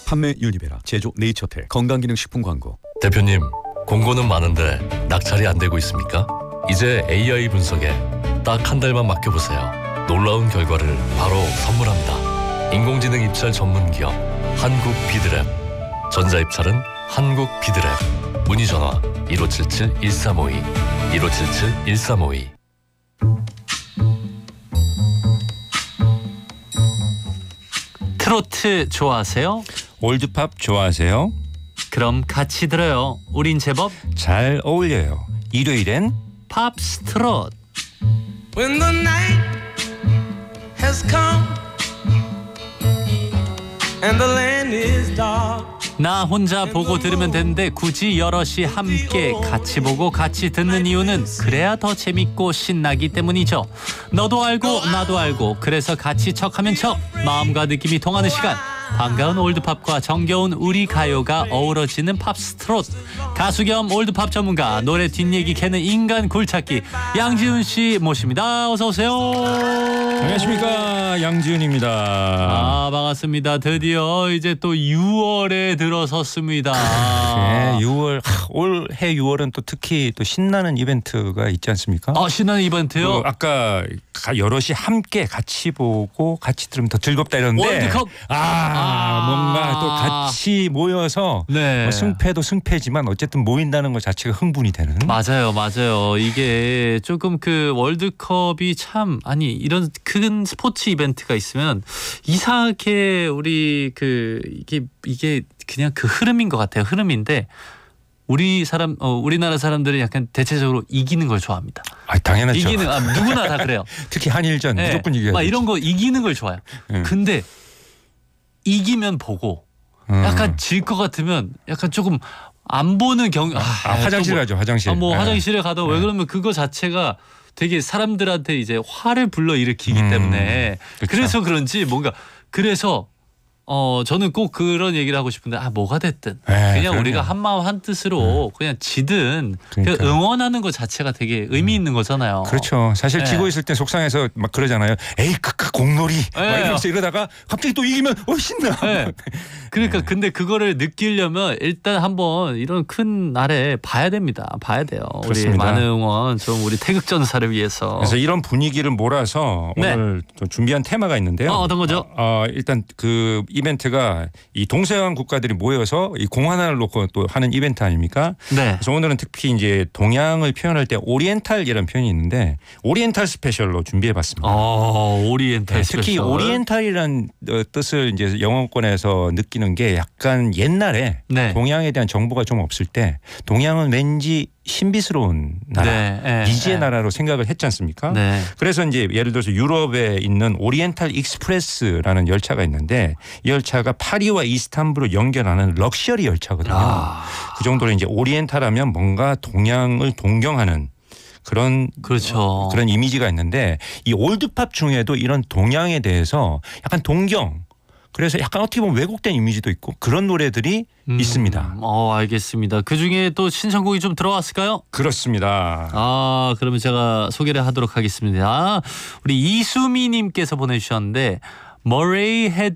판매 유니베라, 제조 네이처텍, 건강기능식품 광고. 대표님, 공고는 많은데 낙찰이 안 되고 있습니까? 이제 AI 분석에 딱 한 달만 맡겨보세요. 놀라운 결과를 바로 선물합니다. 인공지능 입찰 전문 기업 한국비드랩. 전자입찰은 한국비드랩. 문의 전화 1577-1352 1577-1352. 트로트 좋아하세요? 올드팝 좋아하세요? 그럼 같이 들어요. 우린 제법 잘 어울려요. 일요일엔 팝스트롯. When the night has come and the land is dark. 나 혼자 보고 들으면 되는데 굳이 여럿이 함께 같이 보고 같이 듣는 이유는 그래야 더 재밌고 신나기 때문이죠. 너도 알고 나도 알고 그래서 같이 척하면 척. 마음과 느낌이 통하는 시간. 반가운 올드팝과 정겨운 우리 가요가 어우러지는 팝스트롯. 가수 겸 올드팝 전문가, 노래 뒷얘기 캐는 인간 굴찾기 양지훈 씨 모십니다. 어서 오세요. 안녕하십니까, 양지훈입니다. 아, 반갑습니다. 드디어 이제 또 6월에 들어섰습니다. 네, 6월 올해 6월은 또 특히 또 신나는 이벤트가 있지 않습니까? 신나는 이벤트요? 아까 여럿이 함께 같이 보고 같이 들으면 더 즐겁다 이러는데 월드컵. 뭔가 또 같이 모여서 네. 승패도 승패지만 어쨌든 모인다는 것 자체가 흥분이 되는. 맞아요. 이게 조금 그 월드컵이 참 이런 큰 스포츠 이벤트가 있으면 이상하게 우리 이게 그냥 그 흐름인 것 같아요. 흐름인데 우리나라 사람들은 약간 대체적으로 이기는 걸 좋아합니다. 당연하죠. 누구나 다 그래요. 특히 한일전 네. 무조건 이겨야 막 되지. 이런 거 이기는 걸 좋아해요. 근데 이기면 보고 약간 질 것 같으면 약간 조금 안 보는 화장실 가죠. 화장실. 화장실에 가도 왜 그러면 그거 자체가 되게 사람들한테 이제 화를 불러일으키기 때문에 그쵸. 그래서 그런지 뭔가 그래서 저는 꼭 그런 얘기를 하고 싶은데 뭐가 됐든 그냥 그럼요. 우리가 한마음 한뜻으로 그냥 지든 그냥 그러니까. 응원하는 것 자체가 되게 의미 있는 거잖아요. 그렇죠. 사실 네. 지고 있을 때 속상해서 막 그러잖아요. 에이 크크 공놀이 막 네. 이러면서 이러다가 갑자기 또 이기면 신나. 네. 그러니까 근데 그거를 느끼려면 일단 한번 이런 큰 날에 봐야 됩니다. 봐야 돼요. 그렇습니다. 우리 많은 응원 좀 우리 태극전사를 위해서. 그래서 이런 분위기를 몰아서 네. 오늘 좀 준비한 테마가 있는데요. 어떤 거죠? 일단 그 이벤트가 이 동서양 국가들이 모여서 이 공 하나를 놓고 또 하는 이벤트 아닙니까? 네. 그래서 오늘은 특히 이제 동양을 표현할 때 오리엔탈이라는 표현이 있는데 오리엔탈 스페셜로 준비해봤습니다. 오리엔탈 네, 특히 스페셜. 오리엔탈이라는 뜻을 이제 영어권에서 느끼는 게 약간 옛날에 네. 동양에 대한 정보가 좀 없을 때 동양은 왠지 신비스러운 나라, 네. 미지의 나라로 생각을 했지 않습니까? 네. 그래서 이제 예를 들어서 유럽에 있는 오리엔탈 익스프레스라는 열차가 있는데 이 열차가 파리와 이스탄불을 연결하는 럭셔리 열차거든요. 그 정도로 이제 오리엔탈하면 뭔가 동양을 동경하는 그렇죠. 그런 이미지가 있는데 이 올드팝 중에도 이런 동양에 대해서 약간 동경, 그래서 약간 어떻게 보면 왜곡된 이미지도 있고 그런 노래들이 있습니다. 알겠습니다. 그중에 또 신청곡이 좀 들어왔을까요? 그렇습니다. 그러면 제가 소개를 하도록 하겠습니다. 우리 이수미님께서 보내주셨는데 머레이